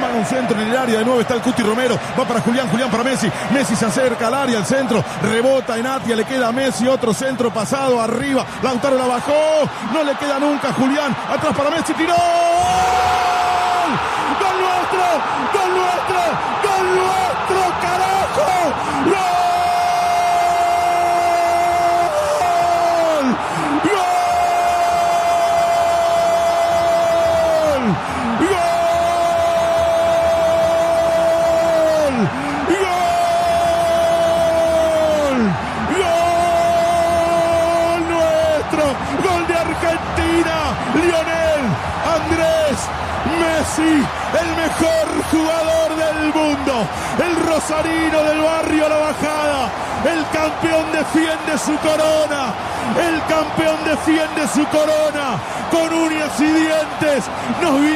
amaga un centro en el área, de nuevo está el Cuti Romero, va para Julián para Messi, Messi se acerca al área, al centro, rebota en Atia, le queda a Messi, otro centro pasado, arriba, Lautaro la bajó, no le queda nunca a Julián, atrás para Messi, tiró, ¡gol nuestro! ¡Gol nuestro! ¡Gol nuestro, carajo! ¡Gol! Gol de Argentina, Lionel Andrés Messi, el mejor jugador del mundo, el rosarino del barrio La Bajada, el campeón defiende su corona, el campeón defiende su corona con uñas y dientes. Nos